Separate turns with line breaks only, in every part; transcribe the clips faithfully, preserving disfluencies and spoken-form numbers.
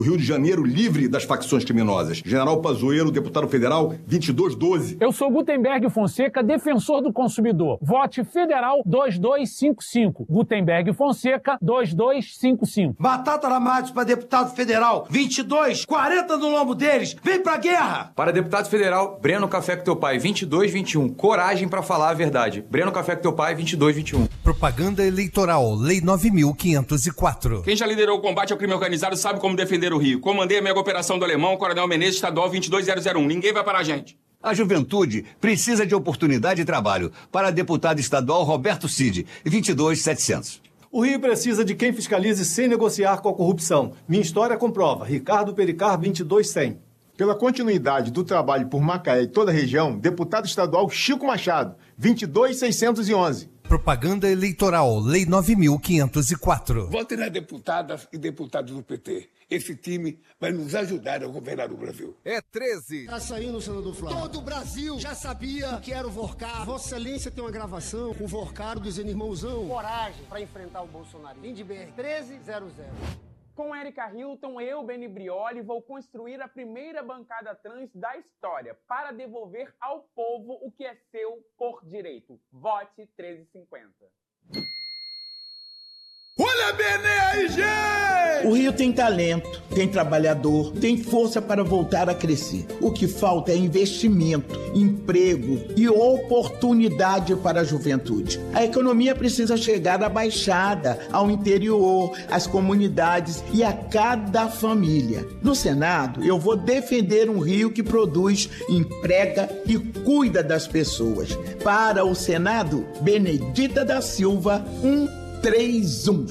O Rio de Janeiro livre das facções criminosas. General Pazuello, deputado federal, vinte e dois doze.
Eu sou Gutenberg Fonseca, defensor do consumidor. Vote Federal dois dois cinco cinco. Gutenberg Fonseca dois dois cinco cinco.
Batata Ramados para deputado federal, vinte e dois, quarenta no lombo deles. Vem pra guerra!
Para deputado federal, Breno Café com teu pai, vinte e dois vinte e um. Coragem para falar a verdade. Breno Café com teu pai, vinte e dois vinte e um.
Propaganda eleitoral, Lei nove mil quinhentos e quatro.
Quem já liderou o combate ao crime organizado sabe como defender o Rio. Comandei a mega operação do Alemão, Coronel Menezes, estadual vinte e dois zero zero um. Ninguém vai parar a gente.
A juventude precisa de oportunidade de trabalho. Para deputado estadual Roberto Cid, vinte e dois setecentos.
O Rio precisa de quem fiscalize sem negociar com a corrupção. Minha história comprova. Ricardo Pericar, vinte e dois cem.
Pela continuidade do trabalho por Macaé e toda a região, deputado estadual Chico Machado, vinte e dois seiscentos e onze.
Propaganda eleitoral, Lei nove mil quinhentos e quatro.
Votem nas deputadas e deputados do P T. Esse time vai nos ajudar a governar o Brasil.
É treze.
Tá saindo, senador Flávio. Todo o Brasil já sabia que era o Vorcar. Vossa Excelência tem uma gravação com o Vorcar dizendo irmãozão. Coragem para enfrentar o Bolsonaro. Lindbergh, treze zero zero.
Com Érica Hilton, eu, Beni Brioli, vou construir a primeira bancada trans da história para devolver ao povo o que é seu por direito. Vote treze cinquenta.
Olha bem aí, gente!
O Rio tem talento, tem trabalhador, tem força para voltar a crescer. O que falta é investimento, emprego e oportunidade para a juventude. A economia precisa chegar à Baixada, ao interior, às comunidades e a cada família. No Senado, eu vou defender um Rio que produz, emprega e cuida das pessoas. Para o Senado, Benedita da Silva, um três um.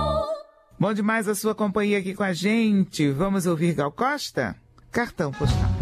Bom demais a sua companhia aqui com a gente. Vamos ouvir Gal Costa? Cartão postal.